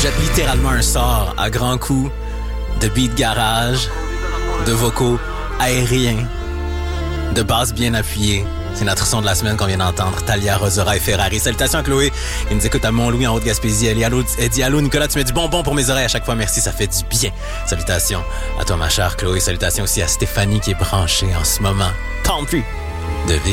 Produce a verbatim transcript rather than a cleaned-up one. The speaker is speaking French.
jette littéralement un sort à grands coups de beat garage, de vocaux aériens, de basses bien appuyées. C'est notre son de la semaine qu'on vient d'entendre, Thalia, Rosera et Ferrari. Salutations à Chloé, qui nous écoute à Mont-Louis en Haute-Gaspésie. Elle, allô, elle dit allô Nicolas, tu mets du bonbon pour mes oreilles à chaque fois, merci, ça fait du bien. Salutations à toi ma chère Chloé, salutations aussi à Stéphanie qui est branchée en ce moment. Tant plus de